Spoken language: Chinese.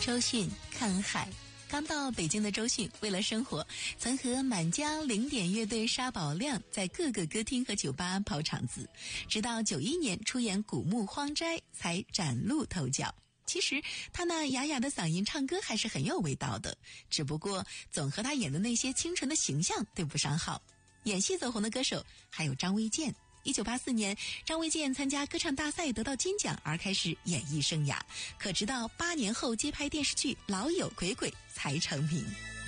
周迅看海。刚到北京的周迅，为了生活，曾和满江零点乐队沙宝亮在各个歌厅和酒吧跑场子，直到91年出演《古墓荒斋》才崭露头角。其实他那哑哑的嗓音唱歌还是很有味道的，只不过总和他演的那些清纯的形象对不上号。演戏走红的歌手还有张卫健。1984年，张卫健参加歌唱大赛得到金奖而开始演艺生涯，可直到8年后接拍电视剧《老友鬼鬼》才成名。